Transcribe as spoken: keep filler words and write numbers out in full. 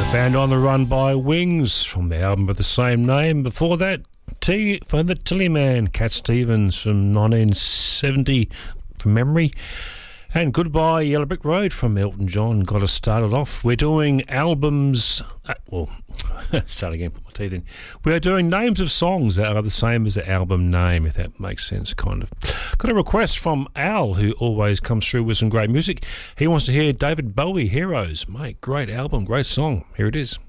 Band on the Run by Wings from the album of the same name. Before that, T for the Tillyman, Cat Stevens from nineteen seventy from memory. And Goodbye Yellow Brick Road from Elton John. Got us started off. We're doing albums. Uh, well, start again, put my teeth in. We are doing names of songs that are the same as the album name, if that makes sense, kind of. Got a request from Al, who always comes through with some great music. He wants to hear David Bowie, Heroes. Mate, great album, great song. Here it is.